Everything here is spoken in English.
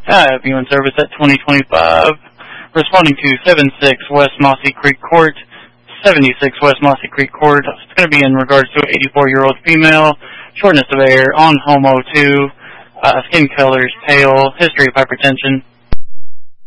Viewing service at 2025. Responding to 76 West Mossy Creek Court. 76 West Mossy Creek Court. It's going to be in regards to an 84-year-old female. Shortness of air on Homo 2. Skin color is pale. History of hypertension.